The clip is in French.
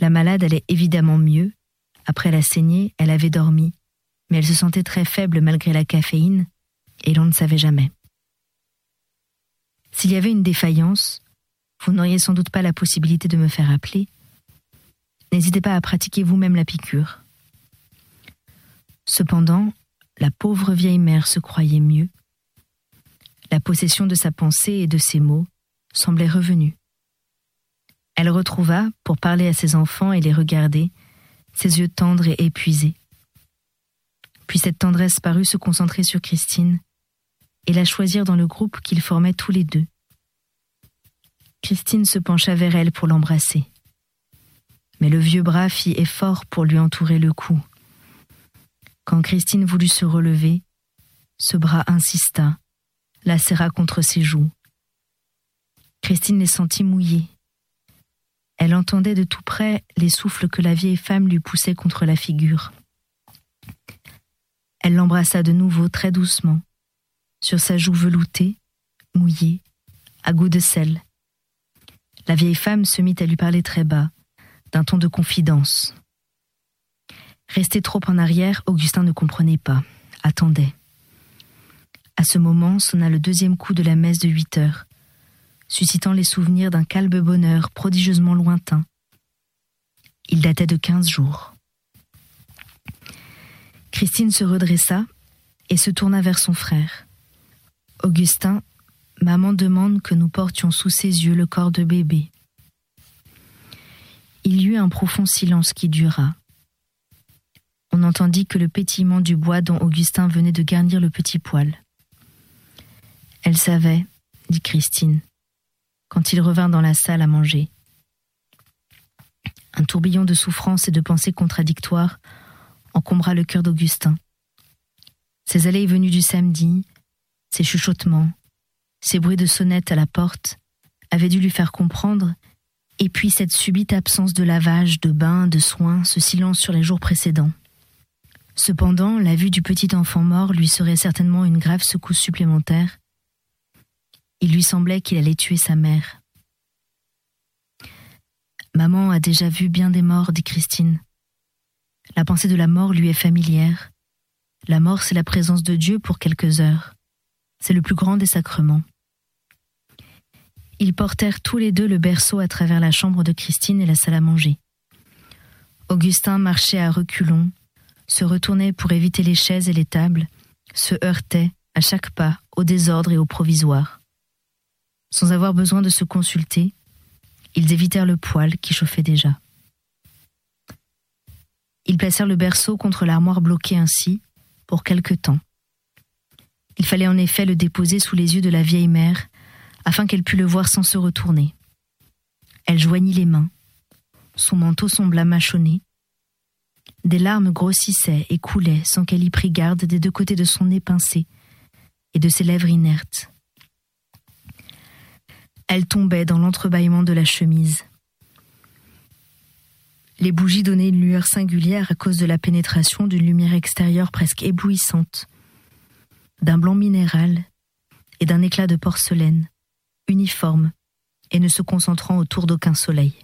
La malade allait évidemment mieux. Après la saignée, elle avait dormi, mais elle se sentait très faible malgré la caféine, et l'on ne savait jamais. S'il y avait une défaillance, vous n'auriez sans doute pas la possibilité de me faire appeler. N'hésitez pas à pratiquer vous-même la piqûre. Cependant, la pauvre vieille mère se croyait mieux. La possession de sa pensée et de ses mots semblait revenue. Elle retrouva, pour parler à ses enfants et les regarder, ses yeux tendres et épuisés. Puis cette tendresse parut se concentrer sur Christine et la choisir dans le groupe qu'ils formaient tous les deux. Christine se pencha vers elle pour l'embrasser. Mais le vieux bras fit effort pour lui entourer le cou. Quand Christine voulut se relever, ce bras insista, la serra contre ses joues. Christine les sentit mouillés. Elle entendait de tout près les souffles que la vieille femme lui poussait contre la figure. Elle l'embrassa de nouveau très doucement, sur sa joue veloutée, mouillée, à goût de sel. La vieille femme se mit à lui parler très bas, d'un ton de confidence. Resté trop en arrière, Augustin ne comprenait pas, attendait. À ce moment sonna le deuxième coup de la messe de 8 heures, suscitant les souvenirs d'un calme bonheur prodigieusement lointain. Il datait de 15 jours. Christine se redressa et se tourna vers son frère. « Augustin, maman demande que nous portions sous ses yeux le corps de bébé. » Il y eut un profond silence qui dura. On n'entendit que le pétillement du bois dont Augustin venait de garnir le petit poêle. « Elle savait, » dit Christine, quand il revint dans la salle à manger. Un tourbillon de souffrance et de pensées contradictoires encombra le cœur d'Augustin. Ses allées et venues du samedi, ses chuchotements, ses bruits de sonnette à la porte avaient dû lui faire comprendre, et puis cette subite absence de lavage, de bain, de soins, ce silence sur les jours précédents. Cependant, la vue du petit enfant mort lui serait certainement une grave secousse supplémentaire. Il lui semblait qu'il allait tuer sa mère. « Maman a déjà vu bien des morts, dit Christine. La pensée de la mort lui est familière. La mort, c'est la présence de Dieu pour quelques heures. C'est le plus grand des sacrements. » Ils portèrent tous les deux le berceau à travers la chambre de Christine et la salle à manger. Augustin marchait à reculons, se retournait pour éviter les chaises et les tables, se heurtait, à chaque pas, au désordre et au provisoire. Sans avoir besoin de se consulter, ils évitèrent le poêle qui chauffait déjà. Ils placèrent le berceau contre l'armoire bloquée ainsi, pour quelque temps. Il fallait en effet le déposer sous les yeux de la vieille mère, afin qu'elle pût le voir sans se retourner. Elle joignit les mains. Son manteau sembla mâchonné. Des larmes grossissaient et coulaient sans qu'elle y prît garde des deux côtés de son nez pincé et de ses lèvres inertes. Elle tombait dans l'entrebâillement de la chemise. Les bougies donnaient une lueur singulière à cause de la pénétration d'une lumière extérieure presque éblouissante, d'un blanc minéral et d'un éclat de porcelaine, uniforme et ne se concentrant autour d'aucun soleil.